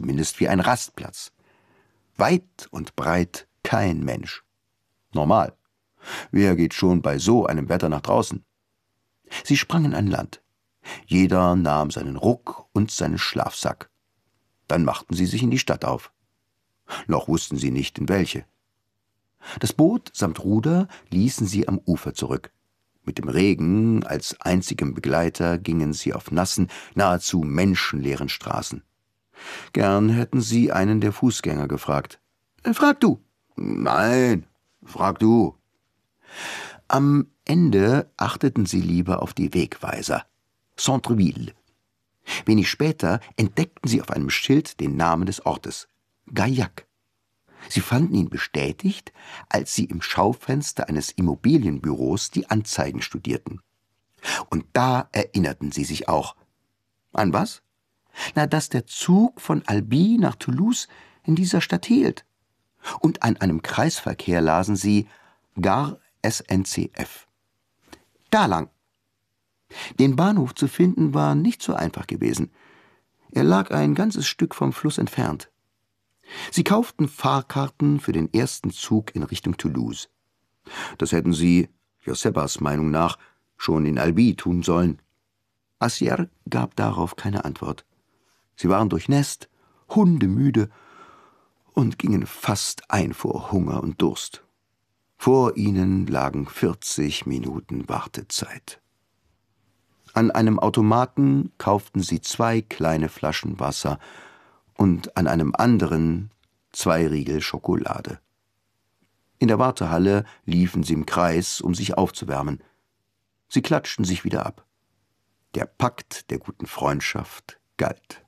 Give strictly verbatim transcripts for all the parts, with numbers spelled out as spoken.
zumindest wie ein Rastplatz. Weit und breit kein Mensch. Normal. Wer geht schon bei so einem Wetter nach draußen? Sie sprangen an Land. Jeder nahm seinen Ruck und seinen Schlafsack. Dann machten sie sich in die Stadt auf. Noch wussten sie nicht, in welche. Das Boot samt Ruder ließen sie am Ufer zurück. Mit dem Regen als einzigem Begleiter gingen sie auf nassen, nahezu menschenleeren Straßen. Gern hätten sie einen der Fußgänger gefragt. »Frag du!« »Nein, frag du!« Am Ende achteten sie lieber auf die Wegweiser. Centreville. Wenig später entdeckten sie auf einem Schild den Namen des Ortes. Gaillac. Sie fanden ihn bestätigt, als sie im Schaufenster eines Immobilienbüros die Anzeigen studierten. Und da erinnerten sie sich auch. An was? Na, dass der Zug von Albi nach Toulouse in dieser Stadt hielt. Und an einem Kreisverkehr lasen sie Gare S N C F. Da lang. Den Bahnhof zu finden war nicht so einfach gewesen. Er lag ein ganzes Stück vom Fluss entfernt. Sie kauften Fahrkarten für den ersten Zug in Richtung Toulouse. Das hätten sie, Joseppas Meinung nach, schon in Albi tun sollen. Assier gab darauf keine Antwort. Sie waren durchnässt, hundemüde und gingen fast ein vor Hunger und Durst. Vor ihnen lagen vierzig Minuten Wartezeit. An einem Automaten kauften sie zwei kleine Flaschen Wasser und an einem anderen zwei Riegel Schokolade. In der Wartehalle liefen sie im Kreis, um sich aufzuwärmen. Sie klatschten sich wieder ab. Der Pakt der guten Freundschaft galt.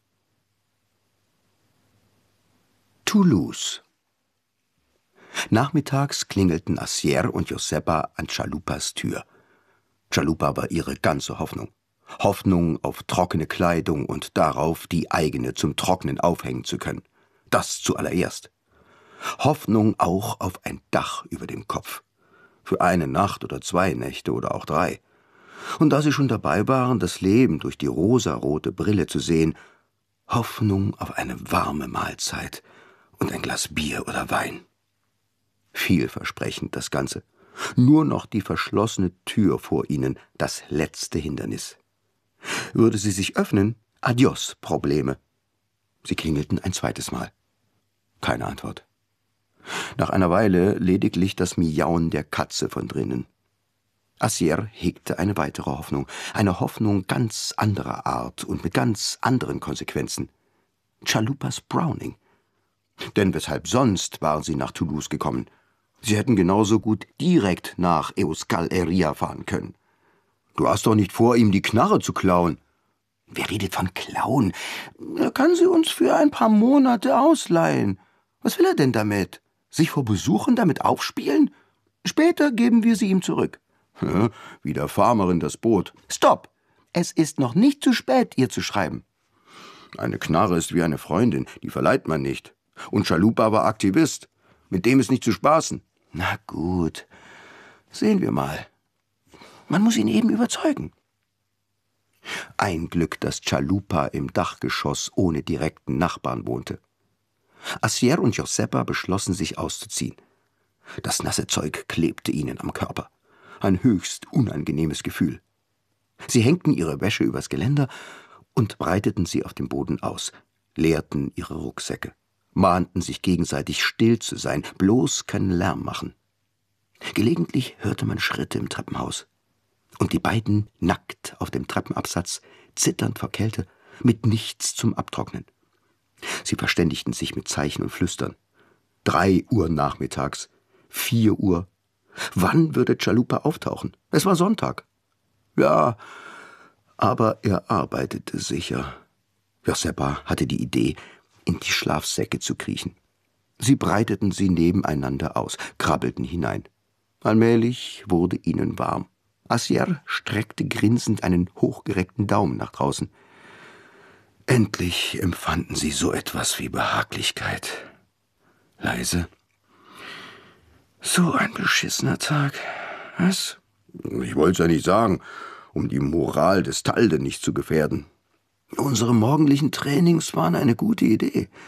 Toulouse. Nachmittags klingelten Assier und Joseppa an Chalupas Tür. Chalupa war ihre ganze Hoffnung. Hoffnung auf trockene Kleidung und darauf, die eigene zum Trocknen aufhängen zu können. Das zuallererst. Hoffnung auch auf ein Dach über dem Kopf. Für eine Nacht oder zwei Nächte oder auch drei. Und da sie schon dabei waren, das Leben durch die rosarote Brille zu sehen, Hoffnung auf eine warme Mahlzeit und ein Glas Bier oder Wein. Vielversprechend das Ganze. Nur noch die verschlossene Tür vor ihnen, das letzte Hindernis. Würde sie sich öffnen, adios Probleme. Sie klingelten ein zweites Mal. Keine Antwort. Nach einer Weile lediglich das Miauen der Katze von drinnen. Assier hegte eine weitere Hoffnung, eine Hoffnung ganz anderer Art und mit ganz anderen Konsequenzen. Chalupas Browning. Denn weshalb sonst waren sie nach Toulouse gekommen? Sie hätten genauso gut direkt nach Euskal-Herria fahren können. Du hast doch nicht vor, ihm die Knarre zu klauen. Wer redet von klauen? Er kann sie uns für ein paar Monate ausleihen. Was will er denn damit? Sich vor Besuchen damit aufspielen? Später geben wir sie ihm zurück. Ja, wie der Farmerin das Boot. Stopp! Es ist noch nicht zu spät, ihr zu schreiben. Eine Knarre ist wie eine Freundin, die verleiht man nicht. Und Chalupa war Aktivist. Mit dem ist nicht zu spaßen. Na gut, sehen wir mal. Man muss ihn eben überzeugen. Ein Glück, dass Chalupa im Dachgeschoss ohne direkten Nachbarn wohnte. Assier und Joseppa beschlossen, sich auszuziehen. Das nasse Zeug klebte ihnen am Körper. Ein höchst unangenehmes Gefühl. Sie hängten ihre Wäsche übers Geländer und breiteten sie auf dem Boden aus, leerten ihre Rucksäcke, mahnten sich gegenseitig still zu sein, bloß keinen Lärm machen. Gelegentlich hörte man Schritte im Treppenhaus. Und die beiden, nackt auf dem Treppenabsatz, zitternd vor Kälte, mit nichts zum Abtrocknen. Sie verständigten sich mit Zeichen und Flüstern. Drei Uhr nachmittags, vier Uhr. Wann würde Chalupa auftauchen? Es war Sonntag. Ja, aber er arbeitete sicher. Joseppa hatte die Idee, in die Schlafsäcke zu kriechen. Sie breiteten sie nebeneinander aus, krabbelten hinein. Allmählich wurde ihnen warm. Assier streckte grinsend einen hochgereckten Daumen nach draußen. Endlich empfanden sie so etwas wie Behaglichkeit. Leise. So ein beschissener Tag. Was? Ich wollte es ja nicht sagen, um die Moral des Talde nicht zu gefährden. Unsere morgendlichen Trainings waren eine gute Idee.